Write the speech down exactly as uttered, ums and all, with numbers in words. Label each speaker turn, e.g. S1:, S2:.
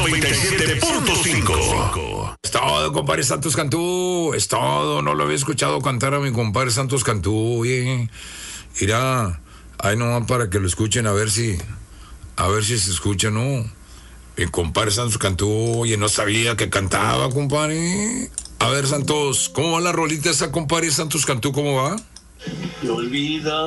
S1: noventa y siete punto cinco.
S2: Es todo, compadre Santos Cantú. Es todo. No lo había escuchado cantar a mi compadre Santos Cantú. Oye, mira, ahí nomás para que lo escuchen, a ver si, a ver si se escucha, ¿no? Mi compadre Santos Cantú. Oye, no sabía que cantaba, compadre. A ver, Santos, ¿cómo va la rolita esa, compadre Santos Cantú? ¿Cómo va?
S3: Te olvida